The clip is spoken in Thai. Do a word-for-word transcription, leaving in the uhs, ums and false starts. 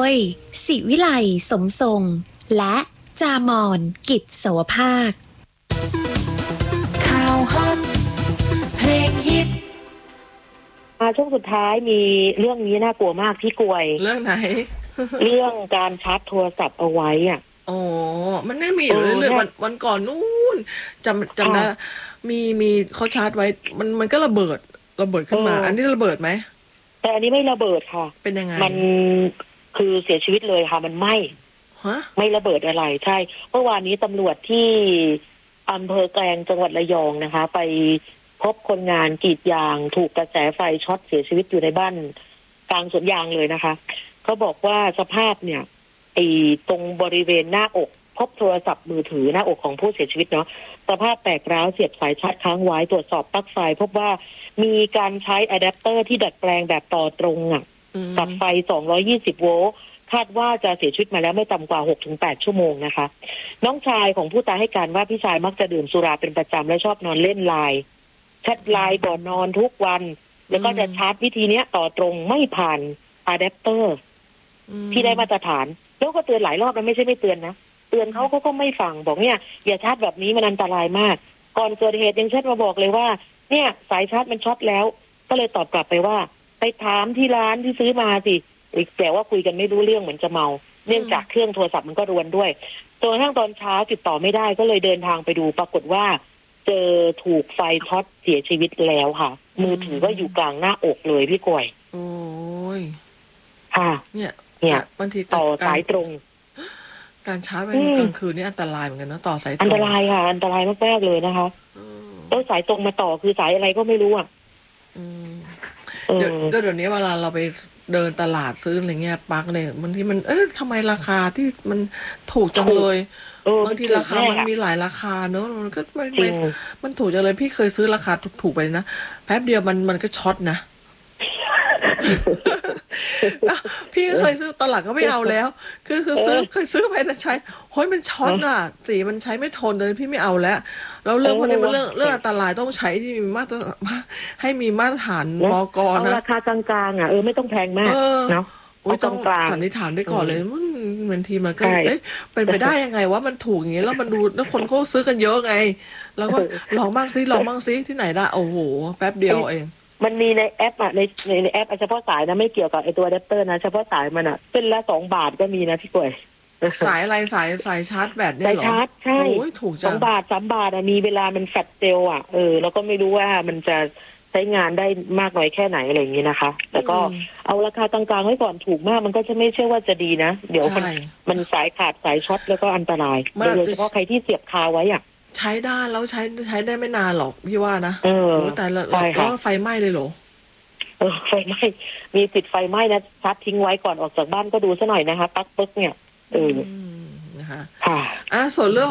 ยศิวิไลสมทรงและจามอนกิจโสภาคข่าวฮอตเพลงฮิตมาช่วงสุดท้ายมีเรื่องนี้น่ากลัวมากพี่กวยเรื่องไหนเรื่องการชาร์จโทรศัพท์เอาไว้อ่ะโอ้มันไม่มีอยู่เรื่อยๆวันวันก่อนนู้นจำจำได้มีมีเขาชาร์จไว้มันมันก็ระเบิดระเบิดขึ้นมาอันนี้ระเบิดไหมแต่อันนี้ไม่ระเบิดค่ะเป็นยังไงมันคือเสียชีวิตเลยค่ะมันไหม้ฮะไม่ระเบิดอะไรใช่เมื่อวานนี้ตำรวจที่อำเภอแกลงจังหวัดระยองนะคะไปพบคนงานกรีดยางถูกกระแสไฟช็อตเสียชีวิตอยู่ในบ้านกลางสวนยางเลยนะคะเขาบอกว่าสภาพเนี่ยไอ้ตรงบริเวณหน้าอกพบโทรศัพท์มือถือหน้าอกของผู้เสียชีวิตเนาะสภาพแตกร้าวเสียบสายชาร์จค้างไว้ตรวจสอบปลั๊กไฟพบว่ามีการใช้อะแดปเตอร์ที่ดัดแปลงแบบต่อตรงอ่ะตัดไฟสองร้อยยี่สิบโวลต์คาดว่าจะเสียชีวิตมาแล้วไม่ต่ำกว่า หกถึงแปด ชั่วโมงนะคะน้องชายของผู้ตายให้การว่าพี่ชายมักจะดื่มสุราเป็นประจำและชอบนอนเล่นไลน์แชทไลน์ก่อนนอนทุกวันแล้วก็จะชาร์จวิธีนี้ต่อตรงไม่ผ่านอะแดปเตอร์ที่ได้มาตรฐานแล้วก็เตือนหลายรอบแล้วไม่ใช่ไม่เตือนนะเตือนเขาเขาก็ไม่ฟังบอกเนี่ยอย่าชาร์จแบบนี้มันอันตรายมากก่อนเกิดเหตุยังแชทมาบอกเลยว่าเนี่ยสายชาร์จมันช็อตแล้วก็เลยตอบกลับไปว่าไปถามที่ร้านที่ซื้อมาสิแต่ว่าคุยกันไม่รู้เรื่องเหมือนจะเมาเนื่องจากเครื่องโทรศัพท์มันก็รวนด้วยจนกระทั่งตอนเช้าติดต่อไม่ได้ก็เลยเดินทางไปดูปรากฏว่าเจอถูกไฟช็อตเสียชีวิตแล้วค่ะมือถือก็อยู่กลางหน้าอกเลยพี่กวยโอ้ยค่ะเนี่ยเนี่ยบางทีต่อสายตรงการชาร์จไว้กลางคืนนี่อันตรายเหมือนกันนะต่อสายตรงอันตรายค่ะอันตรายมากๆเลยนะคะแล้วสายตรงมาต่อคือสายอะไรก็ไม่รู้อ่ะเดี๋ยวเดี๋ยวนี้เวลาเราไปเดินตลาดซื้ออะไรเงี้ยปลั๊กเนี่ยบางทีมันเอ๊ะทำไมราคาที่มันถูกจังเลยบางทีราคามันมีหลายราคาเนอะมันก็ไม่ไม่มันถูกจังเลยพี่เคยซื้อราคาถูกๆไปนะแป๊บเดียวมันมันก็ช็อตนะพี่เคยซื้อตลาดก็ไม่เอาแล้วคือคือซื้อเคยซื้อไปนะใช้โห้ยมันช็อตอ่ะสีมันใช้ไม่ทนเลยพี่ไม่เอาแล้วแล้วเรื่องพวกนี้มันเรื่องเรื่องอันตรายต้องใช้ที่มีมาตรให้มีมาตรฐานมกนะราคากลางๆอ่ะเออไม่ต้องแพงมากเนาะต้องสันนิษฐานด้วยก่อนเลยมันเหมือนทีมันก็เอ๊ะเป็นไปได้ยังไงว่ามันถูกอย่างงี้แล้วมันดูแล้วคนเขาซื้อกันเยอะไงแล้วก็ลองบ้างซิลองบ้างซิที่ไหนได้โอ้โหแป๊บเดียวเองมันมีในแอปอ่ะในในในแอปเฉพาะสายนะไม่เกี่ยวกับไอตัวอะแดปเตอร์นะเฉพาะสายมันอ่ะเป็นละสองบาทก็มีนะพี่กวยสายอะไรสายสายชาร์จแบตเนี่ยเหรอสายชาร์จใช่โอ้ยถูกจังสองบาทสามบาทอ่ะมีเวลามันแฟลชเซลอ่ะเออแล้วก็ไม่รู้ว่ามันจะใช้งานได้มากน้อยแค่ไหนอะไรอย่างนี้นะคะแต่ก็เอาราคากลางๆไว้ก่อนถูกมากมันก็จะไม่เชื่อว่าจะดีนะเดี๋ยวมันมันสายขาดสายช็อตแล้วก็อันตรายโดยเฉพาะใครที่เสียบคาไว้อ่ะใช้ได้แล้วใช้ใช้ได้ไม่นานหรอกพี่ว่านะเออแต่แล้วไฟไหม้เลยเหรอเออไฟไหม้มีติดไฟไหม้นะชาร์จทิ้งไว้ก่อนออกจากบ้านก็ดูซะหน่อยนะคะปลั๊กปึ๊กเนี่ยเออนะคะค่ะอ่ะส่วนเรื่อง